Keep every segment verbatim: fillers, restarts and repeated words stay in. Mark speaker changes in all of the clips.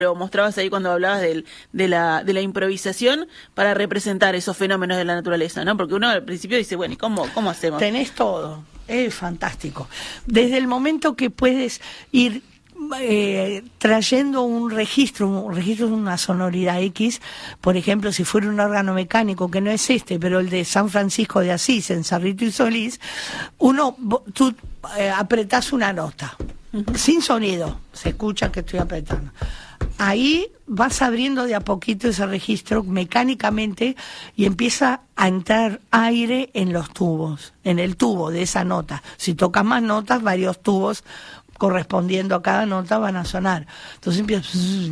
Speaker 1: Lo mostrabas ahí cuando hablabas del, de, la, de la improvisación para representar esos fenómenos de la naturaleza, ¿no? Porque uno al principio dice, bueno, ¿y cómo, cómo hacemos?
Speaker 2: Tenés todo, es fantástico. Desde el momento que puedes ir eh, trayendo un registro, un registro de una sonoridad X, por ejemplo, si fuera un órgano mecánico, que no es este, pero el de San Francisco de Asís, en Cerrito y Solís, uno, tú eh, apretás una nota, uh-huh. sin sonido, se escucha que estoy apretando. Ahí vas abriendo de a poquito ese registro mecánicamente y empieza a entrar aire en los tubos, en el tubo de esa nota. Si tocas más notas, varios tubos correspondiendo a cada nota van a sonar. Entonces empieza...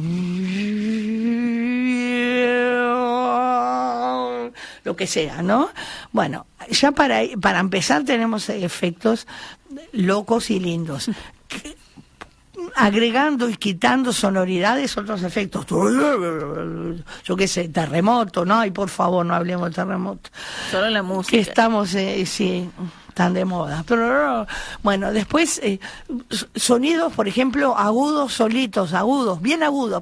Speaker 2: lo que sea, ¿no? Bueno, ya para, para empezar tenemos efectos locos y lindos. Agregando y quitando sonoridades, otros efectos. Yo qué sé, terremoto, no, y por favor no hablemos de terremoto.
Speaker 1: Solo la música.
Speaker 2: Que estamos, eh, sí, tan de moda. Pero bueno, después, eh, sonidos, por ejemplo, agudos solitos, agudos, bien agudos.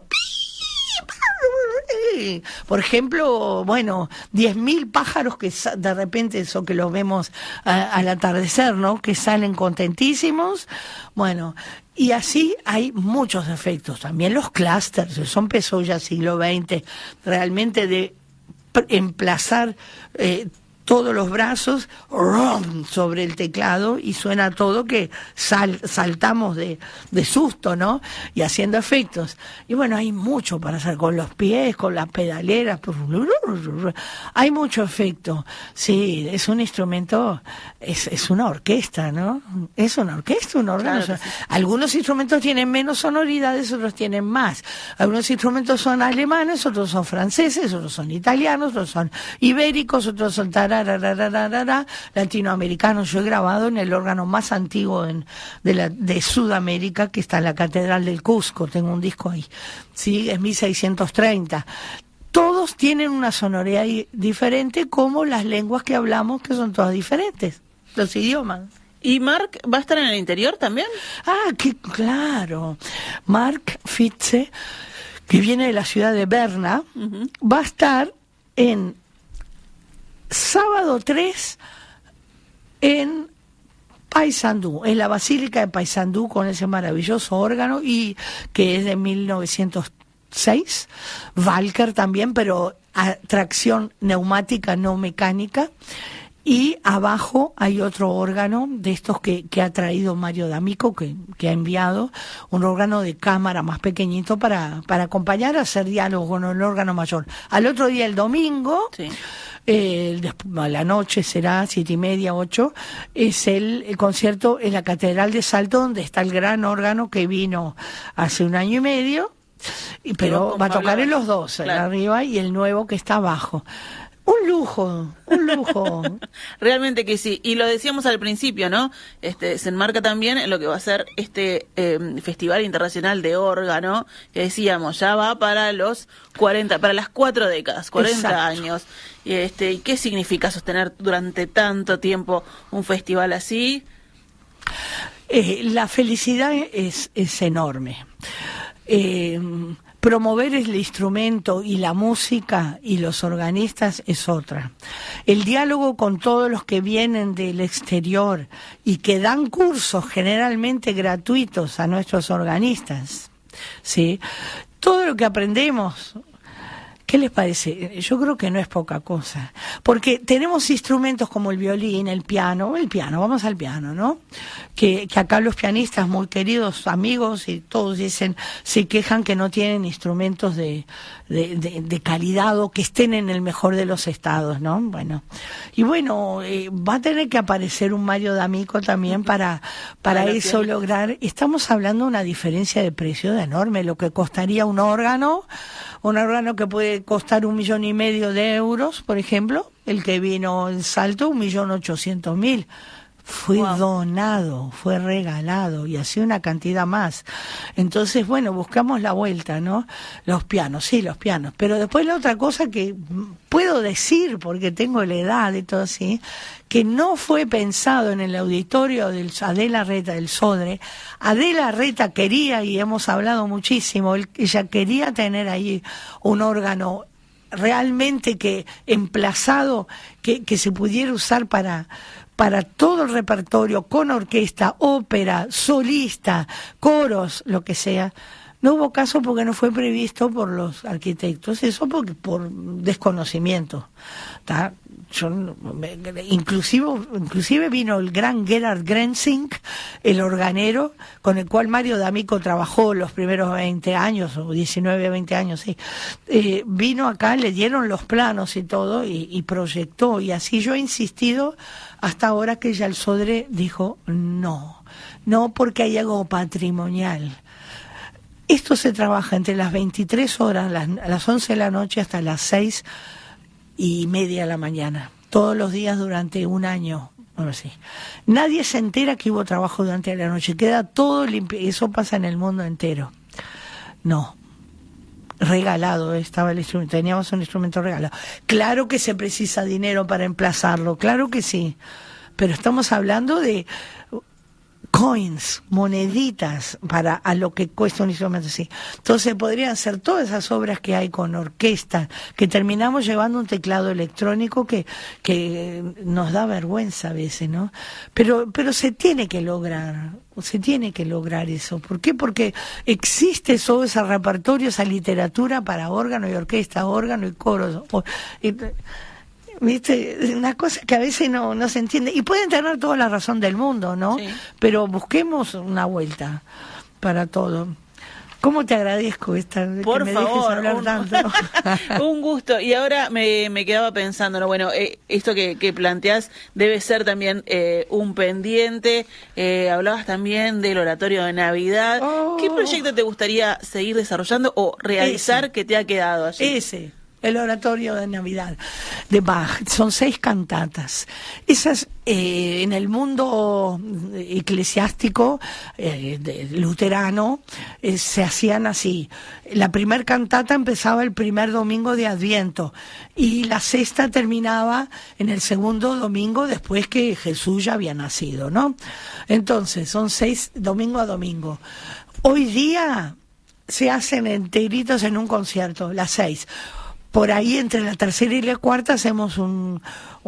Speaker 2: Por ejemplo, bueno, diez mil pájaros que de repente, eso que los vemos a, al atardecer, ¿no? Que salen contentísimos. Bueno, y así hay muchos efectos. También los clústeres, eso empezó ya siglo veinte, realmente de emplazar eh, todos los brazos ¡rum! Sobre el teclado y suena todo que sal, saltamos de, de susto, ¿no? Y haciendo efectos. Y bueno, hay mucho para hacer con los pies, con las pedaleras. Hay mucho efecto. Sí, es un instrumento, es, es una orquesta, ¿no? Es una orquesta, un órgano. Claro, sí. Algunos instrumentos tienen menos sonoridades, otros tienen más. Algunos instrumentos son alemanes, otros son franceses, otros son italianos, otros son ibéricos, otros son tará, latinoamericanos. Yo he grabado en el órgano más antiguo en, de, la, de Sudamérica, que está en la Catedral del Cusco, tengo un disco ahí, sí, es mil seiscientos treinta. Todos tienen una sonoridad diferente, como las lenguas que hablamos, que son todas diferentes, los idiomas.
Speaker 1: ¿Y Mark va a estar en el interior también?
Speaker 2: Ah, que claro. Mark Fitze, que viene de la ciudad de Berna, uh-huh. va a estar en sábado tres en Paysandú, en la Basílica de Paysandú, con ese maravilloso órgano, y que es de mil novecientos seis, Walker también, pero a tracción neumática, no mecánica. Y abajo hay otro órgano de estos que, que ha traído Mario D'Amico, que, que ha enviado, un órgano de cámara más pequeñito para, para acompañar a hacer diálogo con el órgano mayor. Al otro día, el domingo, sí. eh, a la noche será siete y media, ocho, es el, el concierto en la Catedral de Salto, donde está el gran órgano que vino hace un año y medio, y, pero va a tocar en los dos, claro. El arriba y el nuevo que está abajo. Un lujo, un lujo.
Speaker 1: Realmente que sí. Y lo decíamos al principio, ¿no? Este, se enmarca también en lo que va a ser este eh, Festival Internacional de Órgano, que decíamos, ya va para los cuarenta, para las cuatro décadas, cuarenta Exacto. años. Y este, ¿y qué significa sostener durante tanto tiempo un festival así?
Speaker 2: Eh, la felicidad es, es enorme. Eh, Promover el instrumento y la música y los organistas es otra. El diálogo con todos los que vienen del exterior y que dan cursos generalmente gratuitos a nuestros organistas, ¿sí? Todo lo que aprendemos, ¿qué les parece? Yo creo que no es poca cosa, porque tenemos instrumentos como el violín, el piano, el piano, vamos al piano, ¿no? Que, que acá los pianistas, muy queridos amigos, y todos dicen, se quejan que no tienen instrumentos de, de, de, de calidad o que estén en el mejor de los estados, ¿no? Bueno, y bueno, eh, va a tener que aparecer un Mario D'Amico también para, para claro, eso pianistas. Lograr. Estamos hablando de una diferencia de precio enorme, lo que costaría un órgano, un órgano que puede costar un millón y medio de euros, por ejemplo, el que vino en Salto, un millón ochocientos mil. fue
Speaker 1: Wow.
Speaker 2: donado, fue regalado y así una cantidad más. Entonces, bueno, buscamos la vuelta, ¿no? Los pianos, sí, los pianos. Pero después la otra cosa que puedo decir, porque tengo la edad y todo así, que no fue pensado en el auditorio del Adela Reta del Sodre. Adela Reta quería, y hemos hablado muchísimo, él- ella quería tener ahí un órgano realmente que emplazado, que, que se pudiera usar para para todo el repertorio, con orquesta, ópera, solista, coros, lo que sea. No hubo caso porque no fue previsto por los arquitectos, eso porque por desconocimiento. ¿Tá? Yo, inclusive, inclusive vino el gran Gerhard Grenzing, el organero, con el cual Mario D'Amico trabajó los primeros veinte años, o diecinueve, veinte años, sí. Eh, vino acá, le dieron los planos y todo, y, y proyectó, y así yo he insistido hasta ahora que ya el Sodre dijo no, no porque hay algo patrimonial. Esto se trabaja entre las veintitrés horas, las, a las once de la noche hasta las seis y media de la mañana, todos los días durante un año. Bueno, sí. Nadie se entera que hubo trabajo durante la noche, queda todo limpio, eso pasa en el mundo entero. No, regalado estaba el instrumento, teníamos un instrumento regalado. Claro que se precisa dinero para emplazarlo, claro que sí, pero estamos hablando de coins, moneditas para a lo que cuesta un instrumento así. Entonces podrían ser todas esas obras que hay con orquesta, que terminamos llevando un teclado electrónico que, que nos da vergüenza a veces, ¿no? Pero, pero se tiene que lograr, se tiene que lograr eso. ¿Por qué? Porque existe todo ese repertorio, esa literatura para órgano y orquesta, órgano y coros. O, y, ¿viste? Una cosa que a veces no, no se entiende. Y pueden tener toda la razón del mundo, ¿no?
Speaker 1: Sí.
Speaker 2: Pero busquemos una vuelta para todo. ¿Cómo te agradezco esta,
Speaker 1: Por
Speaker 2: que me
Speaker 1: favor,
Speaker 2: dejes hablar
Speaker 1: un,
Speaker 2: tanto?
Speaker 1: un gusto. Y ahora me, me quedaba pensando, ¿no? Bueno, eh, esto que, que planteás debe ser también eh, un pendiente. Eh, hablabas también del oratorio de Navidad.
Speaker 2: Oh.
Speaker 1: ¿Qué proyecto te gustaría seguir desarrollando o realizar
Speaker 2: Ese.
Speaker 1: que te ha quedado allí?
Speaker 2: Ese, el oratorio de Navidad de Bach. Son seis cantatas. Esas eh, en el mundo eclesiástico eh, de, luterano eh, se hacían así. La primer cantata empezaba el primer domingo de Adviento y la sexta terminaba en el segundo domingo después que Jesús ya había nacido, ¿no? Entonces son seis domingo a domingo. Hoy día se hacen enteritos en un concierto, las seis. Por ahí entre la tercera y la cuarta hacemos un,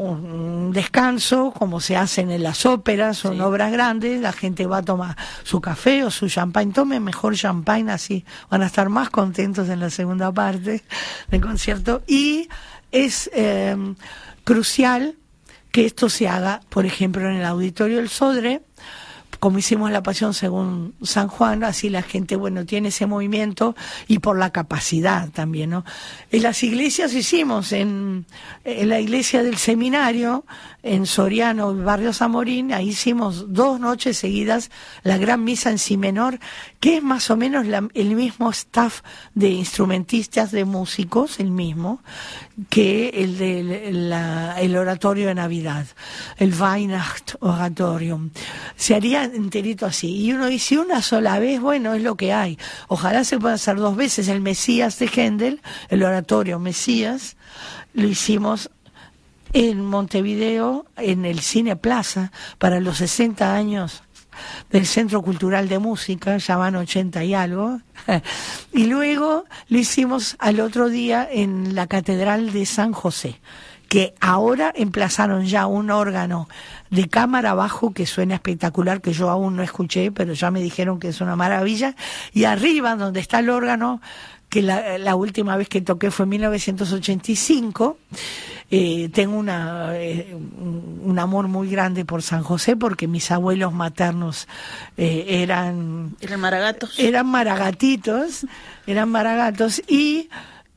Speaker 2: un descanso, como se hacen en las óperas, son
Speaker 1: Sí.
Speaker 2: obras grandes, la gente va a tomar su café o su champagne, tomen mejor champagne, así van a estar más contentos en la segunda parte del concierto. Y es eh, crucial que esto se haga, por ejemplo, en el auditorio del Sodre, como hicimos la Pasión según San Juan, así la gente, bueno, tiene ese movimiento y por la capacidad también, ¿no? En las iglesias hicimos, en, en la iglesia del seminario, en Soriano, barrio Zamorín, ahí hicimos dos noches seguidas la gran misa en si menor, que es más o menos la, el mismo staff de instrumentistas, de músicos, el mismo, que el de la, el oratorio de Navidad, el Weihnacht Oratorium. Se haría enterito así. Y uno dice una sola vez, bueno, es lo que hay. Ojalá se pueda hacer dos veces. El Mesías de Händel, el oratorio Mesías, lo hicimos en Montevideo, en el Cine Plaza, para los sesenta años del Centro Cultural de Música, ya van ochenta y algo, y luego lo hicimos al otro día en la Catedral de San José, que ahora emplazaron ya un órgano de cámara bajo que suena espectacular, que yo aún no escuché, pero ya me dijeron que es una maravilla, y arriba donde está el órgano, que la, la última vez que toqué fue en mil novecientos ochenta y cinco, eh, tengo una eh, un amor muy grande por San José porque mis abuelos maternos eh, eran
Speaker 1: ¿Eran maragatos?
Speaker 2: eran maragatitos, eran maragatos y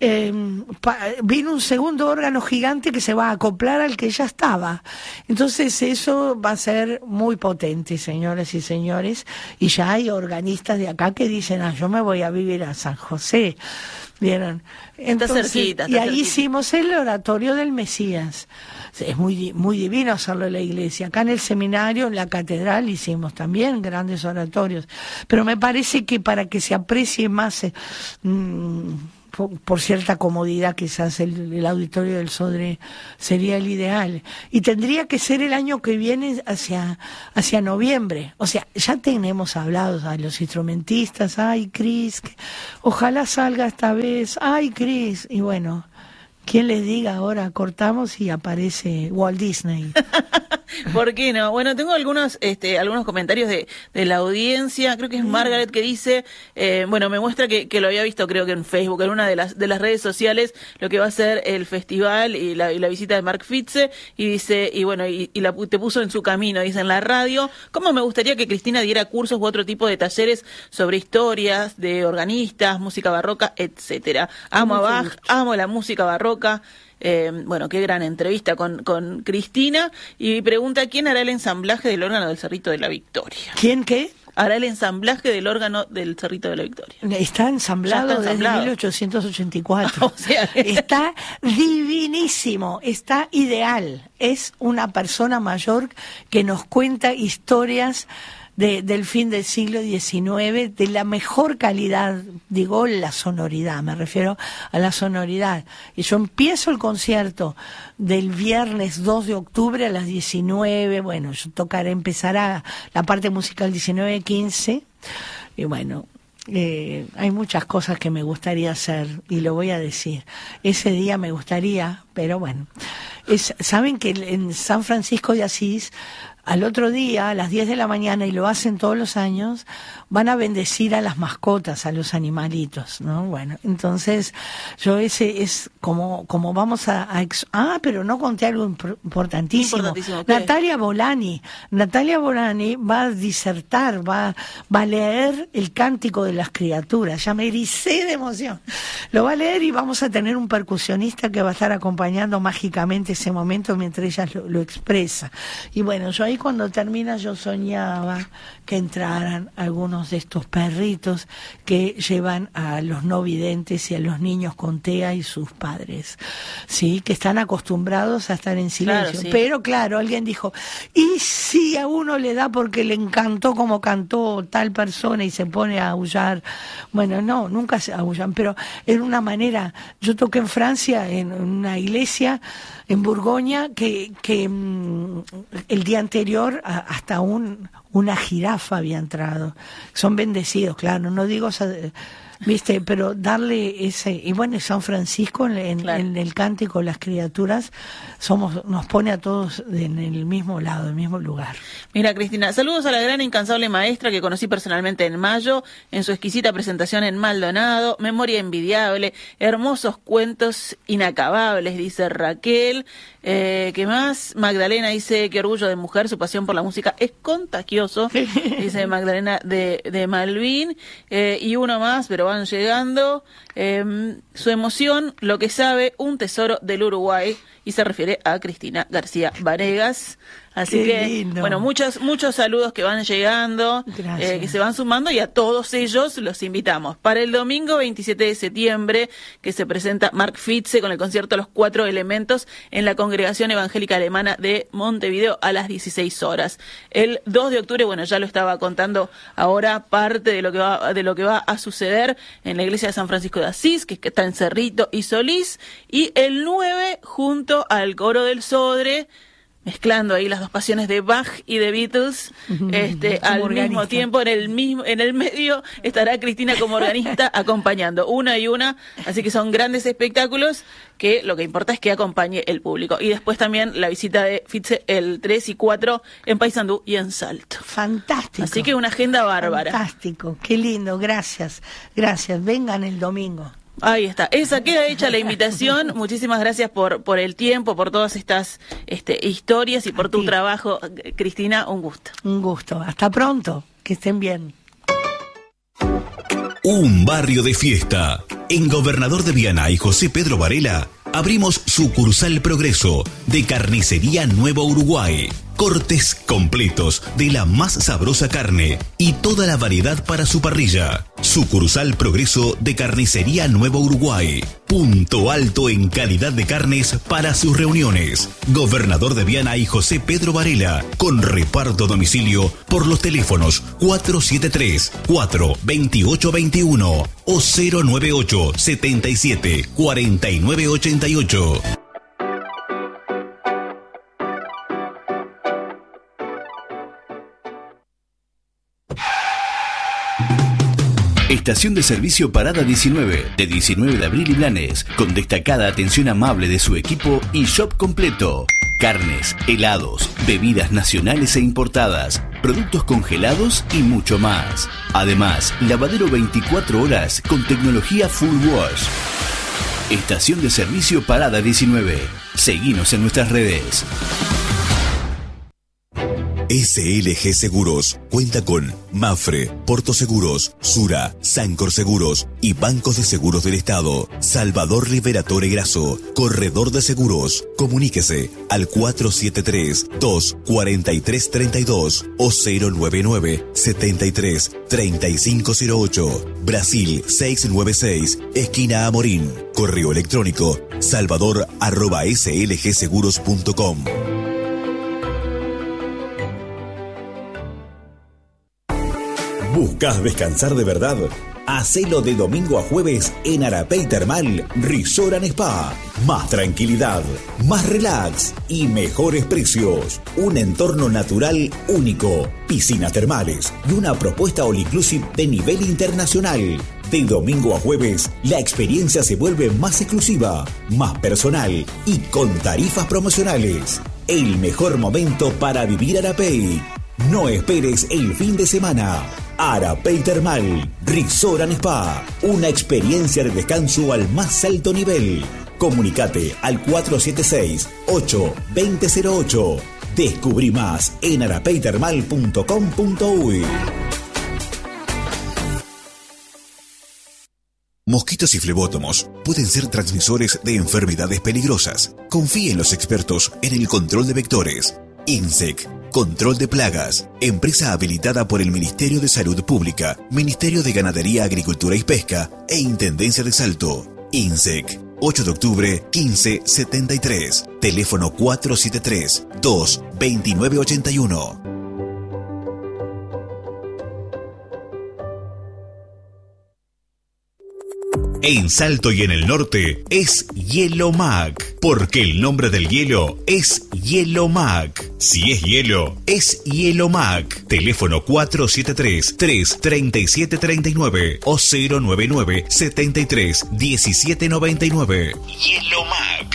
Speaker 2: eh, pa, vino un segundo órgano gigante que se va a acoplar al que ya estaba. Entonces eso va a ser muy potente, señoras y señores, y ya hay organistas de acá que dicen, ah, yo me voy a vivir a San José. ¿Vieron? Entonces,
Speaker 1: está cerquita, está
Speaker 2: y ahí
Speaker 1: cerquita.
Speaker 2: hicimos el oratorio del Mesías. Es muy, muy divino hacerlo en la iglesia. Acá en el seminario, en la catedral, hicimos también grandes oratorios. Pero me parece que para que se aprecie más, eh, mmm, por, por cierta comodidad, quizás el, el auditorio del Sodre sería el ideal. Y tendría que ser el año que viene hacia, hacia noviembre. O sea, ya tenemos hablados a los instrumentistas. Ay, Cris, que ojalá salga esta vez. Ay, Cris. Y bueno, ¿quién les diga ahora? Cortamos y aparece Walt Disney.
Speaker 1: ¿Por qué no? Bueno, tengo algunos este, algunos comentarios de, de la audiencia. Creo que es Margaret que dice, eh, bueno, me muestra que, que lo había visto, creo que en Facebook, en una de las de las redes sociales, lo que va a ser el festival y la, y la visita de Mark Fitze, y dice, y bueno, y, y la, te puso en su camino, dice en la radio, ¿cómo me gustaría que Cristina diera cursos u otro tipo de talleres sobre historias de organistas, música barroca, etcétera? Amo a Bach, amo la música barroca. Eh, bueno, qué gran entrevista con, con Cristina. Y pregunta, ¿quién hará el ensamblaje del órgano del Cerrito de la Victoria?
Speaker 2: ¿Quién qué?
Speaker 1: Hará el ensamblaje del órgano del Cerrito de la Victoria.
Speaker 2: Está ensamblado,
Speaker 1: está ensamblado.
Speaker 2: desde mil ochocientos ochenta y cuatro.
Speaker 1: O sea,
Speaker 2: está divinísimo, está ideal. Es una persona mayor que nos cuenta historias De, del fin del siglo diecinueve, de la mejor calidad, digo, la sonoridad, me refiero a la sonoridad. Y yo empiezo el concierto del viernes dos de octubre a las diecinueve, bueno, yo tocaré, empezará la parte musical diecinueve quince, y bueno, eh, hay muchas cosas que me gustaría hacer, y lo voy a decir. Ese día me gustaría, pero bueno, es, saben que en San Francisco de Asís, al otro día, a las diez de la mañana, y lo hacen todos los años, van a bendecir a las mascotas, a los animalitos, ¿no? Bueno, entonces, yo ese es como, como vamos a, a ex... ah, pero no conté algo impor- importantísimo.
Speaker 1: Importantísimo, ¿qué?
Speaker 2: Natalia Bolani, Natalia Bolani va a disertar, va, va a leer el Cántico de las Criaturas, ya me ericé de emoción. Lo va a leer y vamos a tener un percusionista que va a estar acompañando mágicamente ese momento mientras ella lo, lo expresa. Y bueno, yo ahí cuando termina yo soñaba que entraran algunos de estos perritos que llevan a los no videntes y a los niños con T E A y sus padres, sí, que están acostumbrados a estar en silencio.
Speaker 1: Claro, sí.
Speaker 2: Pero claro, alguien dijo, ¿y si a uno le da porque le encantó como cantó tal persona y se pone a aullar? Bueno, no, nunca se aullan, pero era una manera. Yo toqué en Francia, en una iglesia en Borgoña, que, que mmm, el día anterior a, hasta un una jirafa había entrado. Son bendecidos, claro, no digo, viste, pero darle ese, y bueno, San Francisco en, en, claro. en el Cántico de las Criaturas somos, nos pone a todos en el mismo lado, en el mismo lugar.
Speaker 1: Mira, Cristina, saludos a la gran incansable maestra que conocí personalmente en mayo, en su exquisita presentación en Maldonado, memoria envidiable, hermosos cuentos inacabables, dice Raquel. Eh, ¿Qué más? Magdalena dice, qué orgullo de mujer, su pasión por la música es contagioso, dice Magdalena de, de Malvin. Eh, y uno más, pero van llegando. Eh, su emoción, lo que sabe, un tesoro del Uruguay, y se refiere a Cristina García Vanegas. Así
Speaker 2: Qué
Speaker 1: que,
Speaker 2: lindo.
Speaker 1: bueno, muchos muchos saludos que van llegando, eh, que se van sumando, y a todos ellos los invitamos para el domingo veintisiete de septiembre, que se presenta Mark Fitze con el concierto Los Cuatro Elementos en la Congregación Evangélica Alemana de Montevideo a las dieciséis horas. El dos de octubre, bueno, ya lo estaba contando ahora, parte de lo que va de lo que va a suceder en la iglesia de San Francisco de Asís, que está en Cerrito y Solís, y el nueve junto al coro del Sodre, mezclando ahí las dos pasiones de Bach y de Beatles, este, al
Speaker 2: organista.
Speaker 1: mismo tiempo, en el mismo, en el medio estará Cristina como organista acompañando una y una, así que son grandes espectáculos que lo que importa es que acompañe el público. Y después también la visita de Fitze el tres y cuatro en Paysandú y en Salto.
Speaker 2: Fantástico.
Speaker 1: Así que una agenda bárbara.
Speaker 2: Fantástico, qué lindo, gracias, gracias, vengan el domingo.
Speaker 1: Ahí está, esa queda hecha la invitación. Muchísimas gracias por por el tiempo, por todas estas este, historias y por tu trabajo, Cristina, un gusto.
Speaker 2: Un gusto, hasta pronto, que estén bien.
Speaker 3: Un barrio de fiesta En Gobernador de Viana y José Pedro Varela abrimos sucursal Progreso de Carnicería Nuevo Uruguay. Cortes completos de la más sabrosa carne y toda la variedad para su parrilla. Sucursal Progreso de Carnicería Nuevo Uruguay. Punto alto en calidad de carnes para sus reuniones. Gobernador de Viana y José Pedro Varela. Con reparto a domicilio por los teléfonos cuatro siete tres, cuatro dos ocho dos uno o cero nueve ocho, siete siete, cuatro nueve ocho ocho. Estación de servicio Parada diecinueve, de diecinueve de abril y Blanes, con destacada atención amable de su equipo y shop completo. Carnes, helados, bebidas nacionales e importadas, productos congelados y mucho más. Además, lavadero veinticuatro horas con tecnología Full Wash. Estación de servicio Parada diecinueve. Seguinos en nuestras redes. S L G Seguros cuenta con Mafre, Porto Seguros, Sura, Sancor Seguros y Bancos de Seguros del Estado. Salvador Liberatore Grasso, Corredor de Seguros. Comuníquese al cuatro siete tres, dos cuatro tres tres dos o cero nueve nueve, siete tres, tres cinco cero ocho. Brasil seiscientos noventa y seis, esquina Amorín. Correo electrónico salvador arroba slgseguros punto com. ¿Buscas descansar de verdad? Hacelo de domingo a jueves en Arapey Termal Resort and Spa. Más tranquilidad, más relax y mejores precios. Un entorno natural único, piscinas termales y una propuesta all inclusive de nivel internacional. De domingo a jueves, la experiencia se vuelve más exclusiva, más personal y con tarifas promocionales. El mejor momento para vivir Arapey. No esperes el fin de semana. Arapey Termal Resort and Spa. Una experiencia de descanso al más alto nivel. Comunicate al cuatro siete seis, ocho dos cero cero ocho. Descubrí más en arapey termal punto com punto uy. Mosquitos y flebótomos pueden ser transmisores de enfermedades peligrosas. Confíe en los expertos en el control de vectores. INSEC, Control de Plagas, empresa habilitada por el Ministerio de Salud Pública, Ministerio de Ganadería, Agricultura y Pesca e Intendencia de Salto. INSEC, ocho de octubre, quince setenta y tres, teléfono cuatro siete tres, dos dos nueve ocho uno. En Salto y en el norte es Hielo Mac, porque el nombre del hielo es Hielo Mac. Si es hielo, es Hielo Mac. Teléfono cuatro siete tres, tres tres siete tres nueve o cero nueve nueve, siete tres, uno siete nueve nueve. Hielo Mac.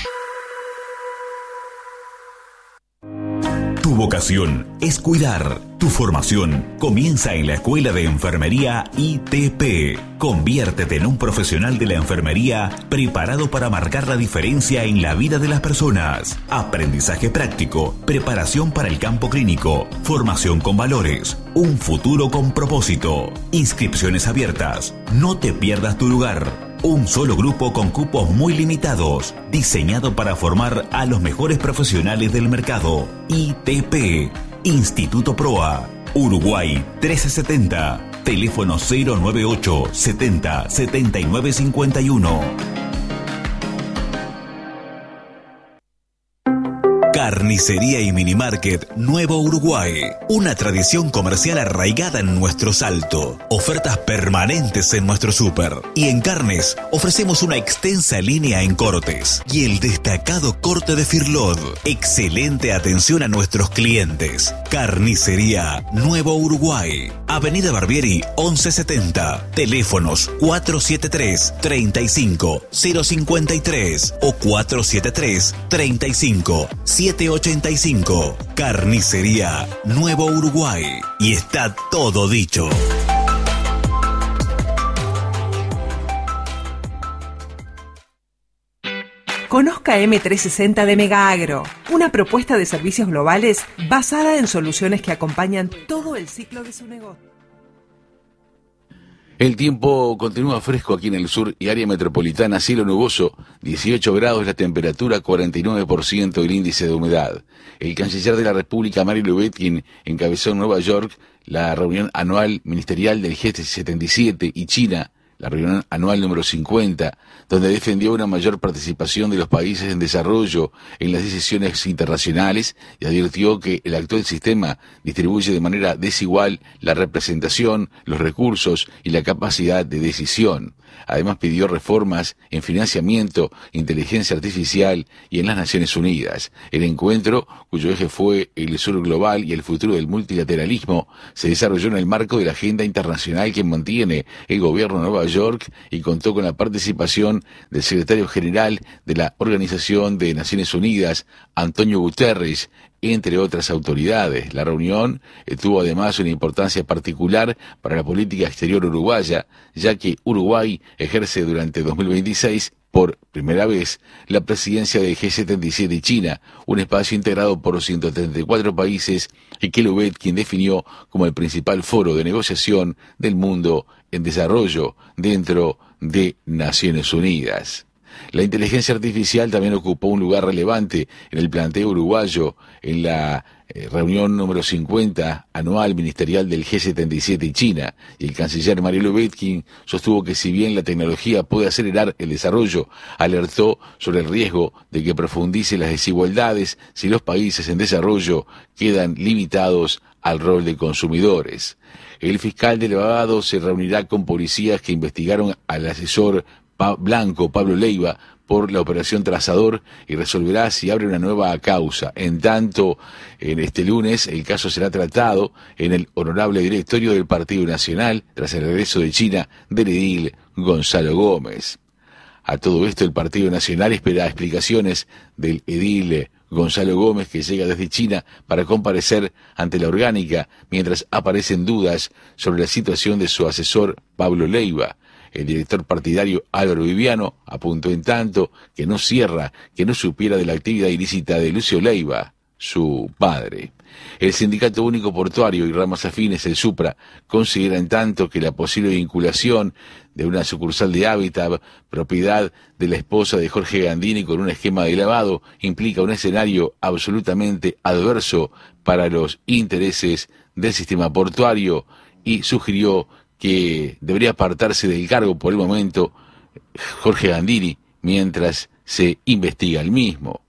Speaker 3: Tu vocación es cuidar. Tu formación comienza en la Escuela de Enfermería I T P. Conviértete en un profesional de la enfermería preparado para marcar la diferencia en la vida de las personas. Aprendizaje práctico, preparación para el campo clínico, formación con valores, un futuro con propósito. Inscripciones abiertas. No te pierdas tu lugar. Un solo grupo con cupos muy limitados, diseñado para formar a los mejores profesionales del mercado. I T P, Instituto Proa, Uruguay trece setenta, teléfono cero nueve ocho, setenta, setenta y nueve cincuenta y uno. Carnicería y Minimarket Nuevo Uruguay. Una tradición comercial arraigada en nuestro Salto. Ofertas permanentes en nuestro súper. Y en carnes ofrecemos una extensa línea en cortes. Y el destacado corte de Firlod. Excelente atención a nuestros clientes. Carnicería Nuevo Uruguay. Avenida Barbieri once setenta. Teléfonos cuatro siete tres, treinta y cinco, cero cincuenta y tres o cuatro siete tres, treinta y cinco, siete ochenta y cinco. Carnicería Nuevo Uruguay. Y está todo dicho.
Speaker 4: Conozca M trescientos sesenta de Mega Agro, una propuesta de servicios globales basada en soluciones que acompañan todo el ciclo de su negocio.
Speaker 5: El tiempo continúa fresco aquí en el sur y área metropolitana, cielo nuboso, dieciocho grados la temperatura, cuarenta y nueve por ciento el índice de humedad. El canciller de la República, Mary Lou Retkin, encabezó en Nueva York la reunión anual ministerial del G setenta y siete y China, la reunión anual número cincuenta, donde defendió una mayor participación de los países en desarrollo en las decisiones internacionales y advirtió que el actual sistema distribuye de manera desigual la representación, los recursos y la capacidad de decisión. Además pidió reformas en financiamiento, inteligencia artificial y en las Naciones Unidas. El encuentro, cuyo eje fue el sur global y el futuro del multilateralismo, se desarrolló en el marco de la agenda internacional que mantiene el gobierno de Nueva York y contó con la participación del secretario general de la Organización de Naciones Unidas, Antonio Guterres, entre otras autoridades. La reunión tuvo además una importancia particular para la política exterior uruguaya, ya que Uruguay ejerce durante dos mil veintiséis por primera vez la presidencia del G setenta y siete y China, un espacio integrado por ciento treinta y cuatro países y que Lou Retkin definió como el principal foro de negociación del mundo en desarrollo dentro de Naciones Unidas. La inteligencia artificial también ocupó un lugar relevante en el planteo uruguayo en la eh, reunión número cincuenta anual ministerial del G setenta y siete y China, y el canciller Mary Lou Retkin sostuvo que si bien la tecnología puede acelerar el desarrollo, alertó sobre el riesgo de que profundice las desigualdades si los países en desarrollo quedan limitados al rol de consumidores. El fiscal de lavado se reunirá con policías que investigaron al asesor Pa- Blanco, Pablo Leiva, por la operación Trazador y resolverá si abre una nueva causa. En tanto, en este lunes el caso será tratado en el honorable directorio del Partido Nacional tras el regreso de China del edil Gonzalo Gómez. A todo esto el Partido Nacional espera explicaciones del edil Gonzalo Gómez, que llega desde China para comparecer ante la orgánica, mientras aparecen dudas sobre la situación de su asesor Pablo Leiva. El director partidario Álvaro Viviano apuntó en tanto que no cierra que no supiera de la actividad ilícita de Lucio Leiva, su padre. El Sindicato Único Portuario y ramas afines, el SUPRA, considera en tanto que la posible vinculación de una sucursal de Hábitat, propiedad de la esposa de Jorge Gandini, con un esquema de lavado, implica un escenario absolutamente adverso para los intereses del sistema portuario y sugirió que debería apartarse del cargo por el momento Jorge Gandini mientras se investiga el mismo.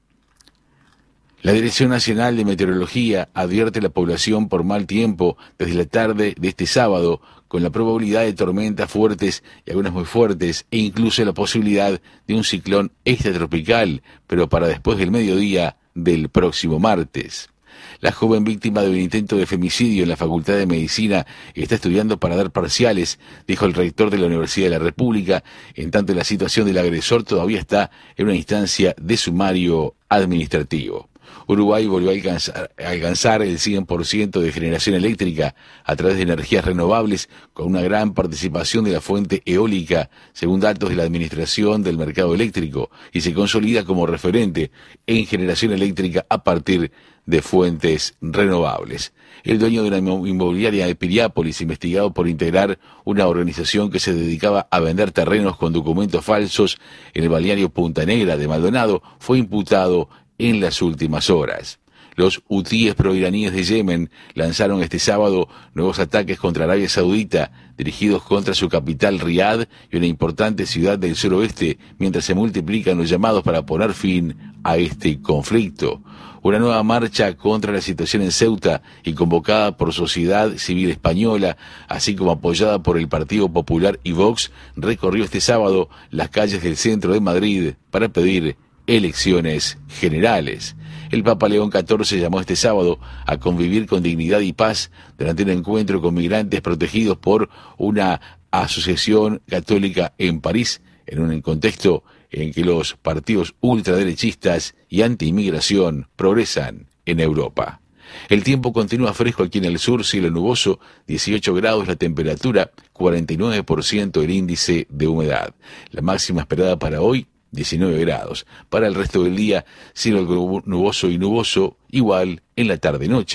Speaker 5: La Dirección Nacional de Meteorología advierte a la población por mal tiempo desde la tarde de este sábado, con la probabilidad de tormentas fuertes y algunas muy fuertes, e incluso la posibilidad de un ciclón extratropical, pero para después del mediodía del próximo martes. La joven víctima de un intento de femicidio en la Facultad de Medicina está estudiando para dar parciales, dijo el rector de la Universidad de la República, en tanto la situación del agresor todavía está en una instancia de sumario administrativo. Uruguay volvió a alcanzar, a alcanzar el cien por ciento de generación eléctrica a través de energías renovables, con una gran participación de la fuente eólica, según datos de la Administración del Mercado Eléctrico, y se consolida como referente en generación eléctrica a partir de fuentes renovables. El dueño de una inmobiliaria de Piriápolis, investigado por integrar una organización que se dedicaba a vender terrenos con documentos falsos en el balneario Punta Negra de Maldonado, fue imputado en las últimas horas. Los hutíes proiraníes de Yemen lanzaron este sábado nuevos ataques contra Arabia Saudita, dirigidos contra su capital Riad y una importante ciudad del suroeste, mientras se multiplican los llamados para poner fin a este conflicto. Una nueva marcha contra la situación en Ceuta y convocada por Sociedad Civil Española, así como apoyada por el Partido Popular y Vox, recorrió este sábado las calles del centro de Madrid para pedir elecciones generales. El Papa León catorce llamó este sábado a convivir con dignidad y paz durante un encuentro con migrantes protegidos por una asociación católica en París, en un contexto en que los partidos ultraderechistas y anti-inmigración progresan en Europa. El tiempo continúa fresco aquí en el sur, cielo nuboso, dieciocho grados la temperatura, cuarenta y nueve por ciento el índice de humedad. La máxima esperada para hoy, diecinueve grados. Para el resto del día, cielo nuboso y nuboso, igual en la tarde-noche.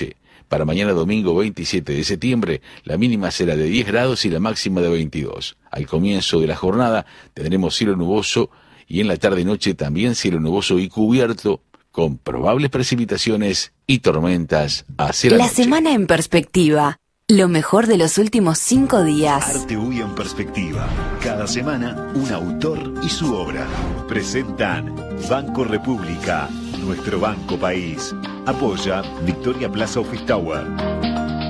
Speaker 5: Para mañana domingo veintisiete de septiembre, la mínima será de diez grados y la máxima de veintidós. Al comienzo de la jornada tendremos cielo nuboso y en la tarde-noche también cielo nuboso y cubierto, con probables precipitaciones y tormentas hacia la,
Speaker 6: la
Speaker 5: noche.
Speaker 6: Semana en perspectiva. Lo mejor de los últimos cinco días.
Speaker 7: Arte U Y en perspectiva. Cada semana, un autor y su obra. Presentan Banco República, nuestro banco país. Apoya Victoria Plaza Office Tower.